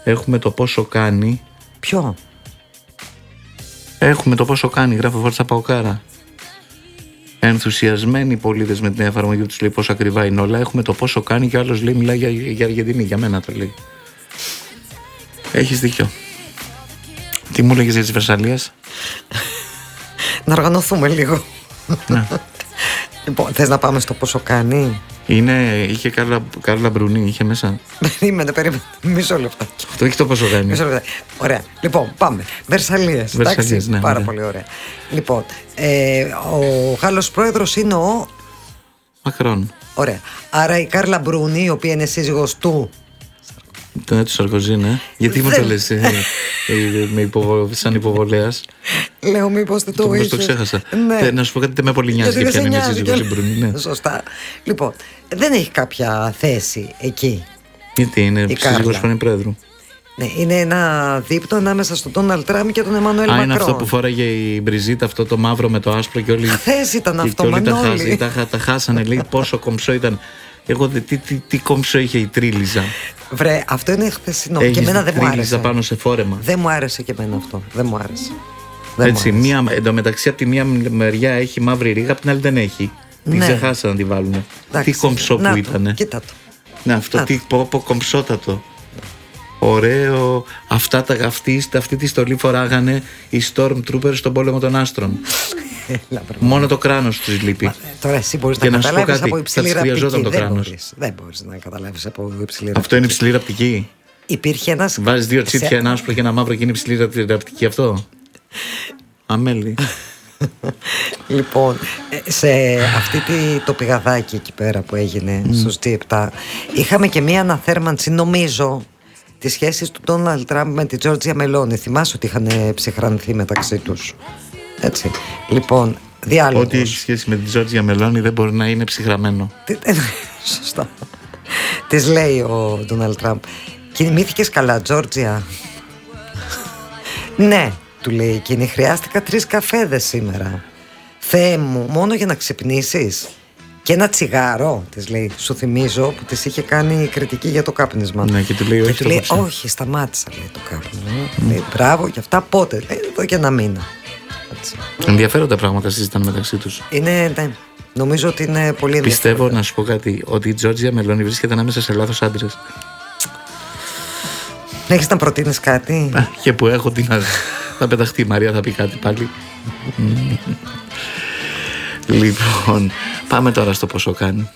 Έχουμε το πόσο κάνει. Ποιο? Έχουμε το πόσο κάνει, γράφει Φόρτσα Παοκάρα. Ενθουσιασμένοι οι πολίτες με την νέα εφαρμογή τους, λέει πόσο ακριβά είναι όλα. Έχουμε το πόσο κάνει και ο άλλος λέει μιλάει για Αργεντινή. Για μένα το λέει. Έχεις δίκιο. Τι μου λέγες για τις Βερσαλίες? Να οργανωθούμε λίγο. Ναι. Λοιπόν, θες να πάμε στο πόσο κάνει? Είχε Κάρλα Μπρουνί, είχε μέσα. Περίμενε, μισό λεπτάκι. Αυτό έχει το πόσο κάνει. Ωραία. Λοιπόν, πάμε. Βερσαλίες. Εντάξει, ναι, πάρα πολύ ωραία. Λοιπόν, ο Γάλλος πρόεδρος είναι ο Μακρόν. Ωραία. Άρα η Κάρλα Μπρουνί, η οποία είναι σύζυγος του του Σαρκοζή, ναι. Γιατί μου το λες σαν υποβολέας? Λέω μήπως δεν το είχες. Το ξέχασα. Ναι. Να σου πω κάτι, δεν με πολύ νοιάζει και ποια είναι η σύζυγος η Μπρουνί. Ναι. Σωστά. Λοιπόν, δεν έχει κάποια θέση εκεί. Γιατί είναι σύζυγος πρώην πρόεδρου. Ναι, είναι ένα δείπτο ανάμεσα στον Ντόναλντ Τραμπ και τον Εμμανουέλ Μακρόν. Είναι αυτό που φόραγε η Μπριζίτ, αυτό το μαύρο με το άσπρο και όλοι. Χθες ήταν αυτό, Μανώλη. Τα χάσανε, λέει πόσο κομψό ήταν. Εγώ τι κομψό είχε η τρίλιζα. Βρε, αυτό είναι χθεσινό. Και εμένα δεν μου άρεσε. Πάνω σε φόρεμα. Δεν μου άρεσε και εμένα αυτό. Δεν μου άρεσε. Έτσι, εντωμεταξύ από τη μία μεριά έχει μαύρη ρίγα, από την άλλη δεν έχει. Την ξεχάσανε να τη βάλουν. Τι κομψό που ήταν. Κοίτα το. Ναι, αυτό τι κομψότατο. Ωραίο. Αυτή τη στολή φοράγανε οι Stormtroopers στον πόλεμο των άστρων. Μόνο το κράνος τους λείπει. Τώρα εσύ μπορείς να καταλάβεις από υψηλή ραπτική. Δεν μπορείς να καταλάβεις από υψηλή ραπτική. Αυτό είναι υψηλή ραπτική. Υπήρχε ένας. Βάζεις δύο τσίτια, ένα άσπρο και ένα μαύρο και είναι υψηλή ραπτική αυτό. Αμέλη. Λοιπόν, σε αυτή το πηγαδάκι εκεί πέρα που έγινε στους G7 είχαμε και μία αναθέρμανση, νομίζω, τις σχέσεις του Ντόναλντ Τραμπ με την Τζόρτζια Μελόνι. Θυμάσαι ότι είχαν ψυχρανθεί μεταξύ τους. Έτσι. Λοιπόν, διάλογος. Ό,τι έχει σχέση με την Τζόρτζια Μελόνι δεν μπορεί να είναι ψυχραμένο. Σωστά. Της λέει ο Ντόναλντ Τραμπ, κοιμήθηκες καλά, Τζόρτζια? Ναι, του λέει εκείνη, χρειάστηκα 3 καφέδες σήμερα. Θεέ μου, μόνο για να ξυπνήσεις? Και ένα τσιγάρο, της λέει, σου θυμίζω, που της είχε κάνει κριτική για το κάπνισμα. Ναι, και του λέει, όχι, όχι, σταμάτησα, λέει, το κάπνισμα. Λέει, μπράβο, και αυτά πότε? Λέει, εδώ και 1 μήνα. Έτσι. Ενδιαφέροντα πράγματα συζητάνε μεταξύ τους. Ναι. Νομίζω ότι είναι πολύ ενδιαφέροντα. Πιστεύω, να σου πω κάτι, ότι η Τζόρτζια Μελόνι βρίσκεται ανάμεσα σε λάθος άντρες. Έχεις να προτείνεις κάτι? Και που έχω, θα πεταχτεί η Μαρία, θα πει κάτι πάλι. Λοιπόν, πάμε τώρα στο πόσο κάνει.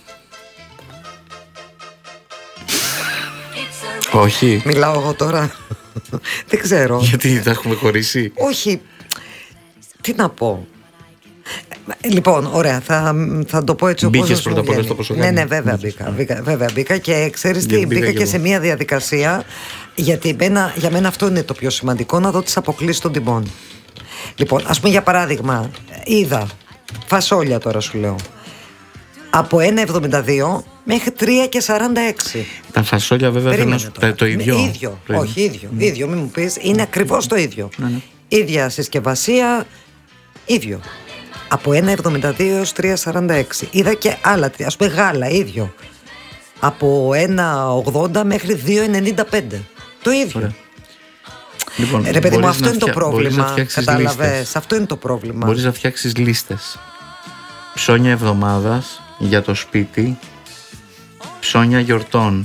Όχι. Μιλάω εγώ τώρα. Δεν ξέρω. Γιατί τα έχουμε χωρίσει? Όχι. Τι να πω. Λοιπόν, ωραία, θα το πω έτσι όπως μπήκες πρώτα απ' όλα στο πόσο κάνει. Ναι, βέβαια μπήκα και ξέρεις τι, μπήκα και σε μια διαδικασία, γιατί για μένα αυτό είναι το πιο σημαντικό, να δω τις αποκλίσεις των τιμών. Λοιπόν, ας πούμε για παράδειγμα, είδα φασόλια, τώρα σου λέω, από 1,72 μέχρι 3,46. Τα φασόλια βέβαια θέλω να σου πω το ίδιο. Όχι, ίδιο, μην μου πεις, είναι ακριβώς το ίδιο. Ίδια συσκευασία, ίδιο. Από 1,72 έως 3,46. Είδα και άλλα, ας πούμε γάλα, ίδιο. Από 1,80 μέχρι 2,95. Το ίδιο. Ωραία. Λοιπόν, ρε παιδί μου, αυτό είναι το πρόβλημα. Κατάλαβες, αυτό είναι το πρόβλημα. Μπορείς να φτιάξεις λίστες. Ψώνια εβδομάδας για το σπίτι, ψώνια γιορτών,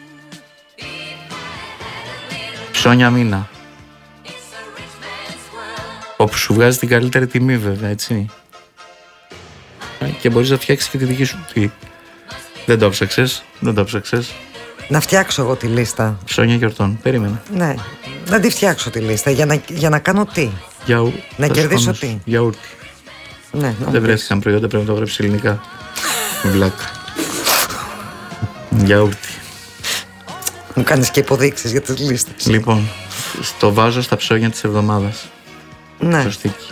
ψώνια μήνα. Όπου σου βγάζει την καλύτερη τιμή, βέβαια, έτσι. Και μπορείς να φτιάξεις και τη δική σου. Δεν το ψάξες. Να φτιάξω εγώ τη λίστα. Ψώνια γιορτών, περίμενα. Ναι, να τη φτιάξω τη λίστα. Για να κάνω τι? Να κερδίσω τι? Γιαούρτι. Ναι, δεν βρέθηκαν προϊόντα, πρέπει να το γράψεις ελληνικά. Βλάκα. Γιαούρτι. Μου κάνεις και υποδείξεις για τις λίστες. Λοιπόν, το βάζω στα ψώνια της εβδομάδας. Ναι. Στο στίκι.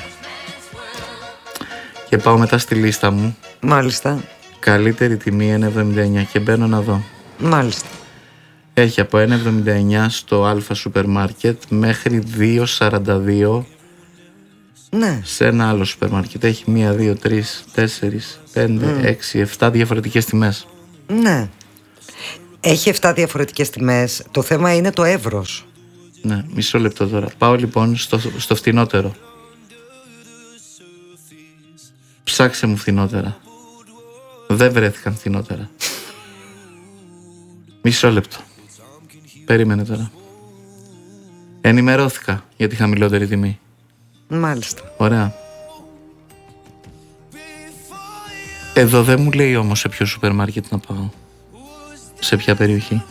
Και πάω μετά στη λίστα μου. Μάλιστα. Καλύτερη τιμή 1,79 και μπαίνω να δω. Μάλιστα. Έχει από 1,79 στο Α σούπερ μάρκετ μέχρι 2,42 ναι. σε ένα άλλο σούπερ μάρκετ. Έχει 1, 2, 3, 4, 5, 6, 7 διαφορετικές τιμές. Ναι. Έχει 7 διαφορετικές τιμές. Το θέμα είναι το εύρος. Ναι, μισό λεπτό τώρα. Πάω λοιπόν στο φθηνότερο. Ψάξε μου φθηνότερα. Δεν βρέθηκαν φθηνότερα. Μισό λεπτό. Περίμενε τώρα. Ενημερώθηκα για τη χαμηλότερη τιμή. Μάλιστα. Ωραία. Εδώ δεν μου λέει όμως σε ποιο σούπερ μάρκετ να πάω. Σε ποια περιοχή.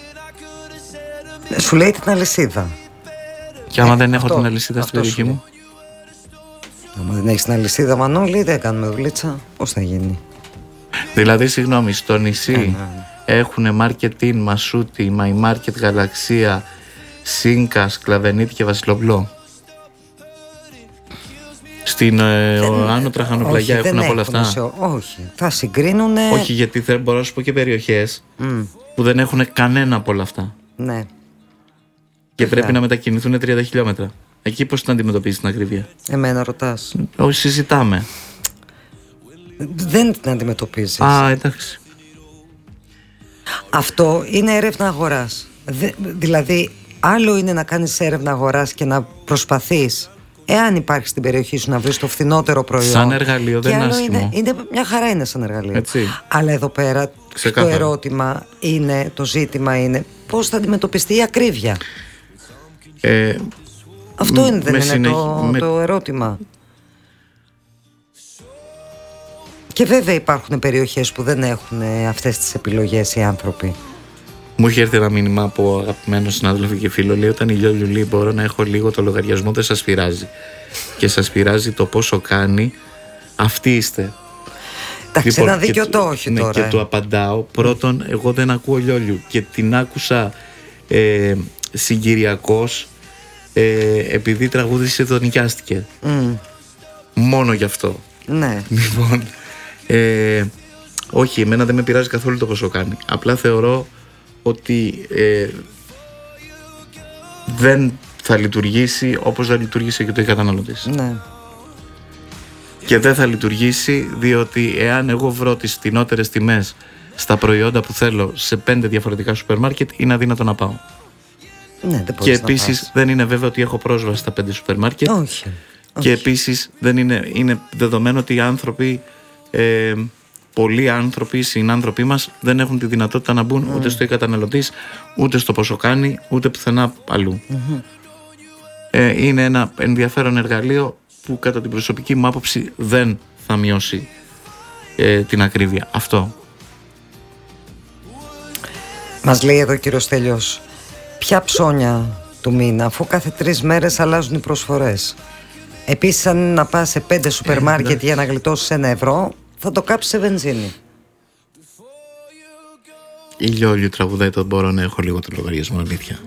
Σου λέει την αλυσίδα. Και άμα δεν έχω την αλυσίδα στην περιοχή μου. Άμα δεν έχεις την αλυσίδα, Μανώλη, δεν κάνουμε δουλίτσα. Πώς θα γίνει. Δηλαδή, συγγνώμη, στο νησί έχουν Market In, Μασούτη, My Market, Γαλαξία, Σίνκα, Σκλαβενίτη και Βασιλοπλό. Στην Άνω Τραχανοπλαγιά έχουν από όλα αυτά. Όχι, θα συγκρίνουνε. Όχι, γιατί δεν μπορώ να σου πω και περιοχές που δεν έχουν κανένα από όλα αυτά. Ναι. Και πρέπει να μετακινηθούν 30 χιλιόμετρα. Εκεί πώς την αντιμετωπίζεις την ακρίβεια. Εμένα ρωτάς. Όχι, συζητάμε. Δεν την αντιμετωπίζεις. Α, εντάξει. Αυτό είναι έρευνα αγοράς. Δηλαδή, άλλο είναι να κάνεις έρευνα αγοράς και να προσπαθείς, εάν υπάρχει στην περιοχή σου, να βρεις το φθηνότερο προϊόν. Σαν εργαλείο δεν είναι άσχημο. Είναι μια χαρά είναι σαν εργαλείο. Έτσι. Αλλά εδώ πέρα το ερώτημα είναι, το ζήτημα είναι πώς θα αντιμετωπιστεί η ακρίβεια. Αυτό είναι, δεν είναι το ερώτημα. Και βέβαια υπάρχουν περιοχές που δεν έχουν αυτές τις επιλογές οι άνθρωποι. Μου είχε έρθει ένα μήνυμα από αγαπημένο συνάδελφο και φίλο. Λέει: όταν η Λιόλιου λέει μπορώ να έχω λίγο το λογαριασμό, δεν σας πειράζει. Και σας πειράζει το πόσο κάνει. Αυτοί είστε. Εντάξει, ένα δίκιο το όχι τώρα. Και του απαντάω: πρώτον, εγώ δεν ακούω Λιόλιου. Και την άκουσα συγκυριακώς επειδή τραγούδισε το νοικιάστηκε. Μόνο γι' αυτό. Ναι. Λοιπόν, όχι, εμένα δεν με πειράζει καθόλου το πόσο κάνει. Απλά θεωρώ ότι δεν θα λειτουργήσει όπως δεν λειτουργήσε και το καταναλωτής. Ναι. Και δεν θα λειτουργήσει διότι εάν εγώ βρω τις φθηνότερες τιμές στα προϊόντα που θέλω σε 5 διαφορετικά σούπερ μάρκετ, είναι αδύνατο να πάω. Ναι, δεν και επίσης δεν είναι βέβαιο ότι έχω πρόσβαση στα 5 σούπερ μάρκετ. Όχι. Και επίσης δεν είναι δεδομένο ότι οι άνθρωποι, πολλοί άνθρωποι, οι συνάνθρωποι μας δεν έχουν τη δυνατότητα να μπουν ούτε στο καταναλωτής, ούτε στο πόσο κάνει, ούτε πουθενά αλλού. Είναι ένα ενδιαφέρον εργαλείο που κατά την προσωπική μου άποψη δεν θα μειώσει την ακρίβεια. Αυτό. Μας λέει εδώ ο κύριος Στέλιος, ποια ψώνια του μήνα, αφού κάθε 3 μέρες αλλάζουν οι προσφορές. Επίσης, αν να πας σε 5 σούπερ μάρκετ για να γλιτώσεις 1 ευρώ, θα το κάψεις σε βενζίνη. Η Λιόλιου τραγουδάει το μπορώ να έχω λίγο το λογαριασμό, αλήθεια.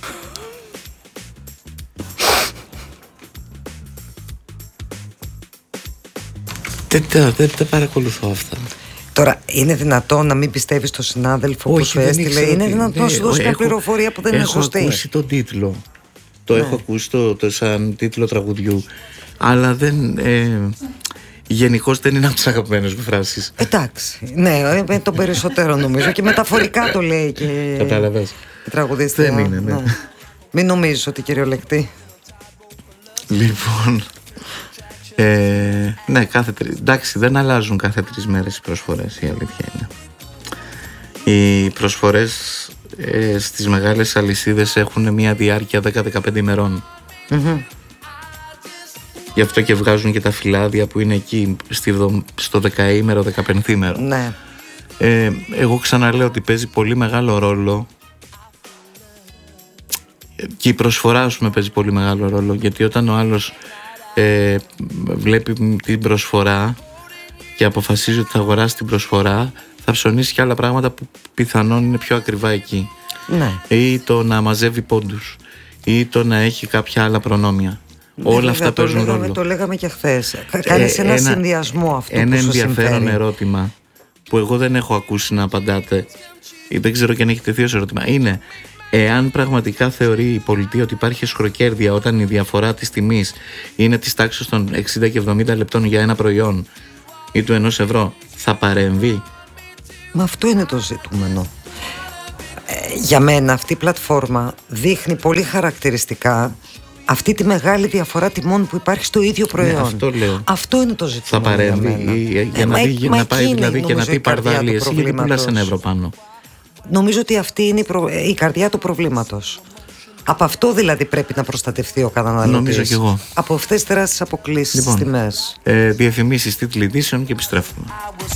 Δεν παρακολουθώ αυτά. Τώρα, είναι δυνατόν να μην πιστεύεις τον συνάδελφο που σου έστειλε? Είναι δυνατόν να σου δώσει μια πληροφορία που δεν είναι σωστή? Έχω ακούσει τον τίτλο. Έχω ακούσει το σαν τίτλο τραγουδιού. Αλλά δεν... γενικώς δεν είναι από τις αγαπημένες μου φράσεις. Εντάξει. Ναι, με το περισσότερο νομίζω. Και μεταφορικά το λέει και... Κατάλαβες. Η τραγουδίστρια. Δεν είναι, ναι. Μην νομίζεις ότι κυριολεκτεί. Λοιπόν... ναι, εντάξει, δεν αλλάζουν κάθε 3 μέρες οι προσφορές, η αλήθεια είναι. Οι προσφορές στις μεγάλες αλυσίδες έχουν μια διάρκεια 10-15 ημερών. Γι' αυτό και βγάζουν και τα φυλάδια που είναι εκεί στο 10ήμερο, 15ήμερο. Ναι. Εγώ ξαναλέω ότι παίζει πολύ μεγάλο ρόλο και η προσφορά, ας πούμε, παίζει πολύ μεγάλο ρόλο, γιατί όταν ο άλλος βλέπει την προσφορά και αποφασίζει ότι θα αγοράσει την προσφορά, θα ψωνίσει και άλλα πράγματα που πιθανόν είναι πιο ακριβά εκεί. Ναι. Ή το να μαζεύει πόντους ή το να έχει κάποια άλλα προνόμια. Όλα αυτά παίζουν ρόλο. Το λέγαμε και χθες. Κάνεις ένα συνδυασμό αυτό. Ένα που σου ενδιαφέρον συμφέρει. ερώτημα που εγώ δεν έχω ακούσει να απαντάτε, ή δεν ξέρω και αν έχει τεθεί ως ερώτημα, είναι εάν πραγματικά θεωρεί η πολιτεία ότι υπάρχει σχροκέρδεια όταν η διαφορά της τιμής είναι της τάξης των 60 και 70 λεπτών για ένα προϊόν ή του 1 ευρώ, θα παρέμβει? Μα αυτό είναι το ζητούμενο. Για μένα αυτή η πλατφόρμα δείχνει πολύ χαρακτηριστικά αυτή τη μεγάλη διαφορά τιμών που υπάρχει στο ίδιο προϊόν. Αυτό λέω. Αυτό είναι το ζήτημα. Θα παρέμβει για να πάει δηλαδή και να πει Παρδάλη, εσύ γιατί πουλάς €1 πάνω. Νομίζω ότι αυτή είναι η καρδιά του προβλήματος. Από αυτό δηλαδή πρέπει να προστατευτεί ο καταναλωτής. Νομίζω κι εγώ. Από αυτές τις τεράστιες αποκλίσεις στις τιμές. Διαφημίσεις, τίτλοι ειδήσεων και επιστρέφουμε.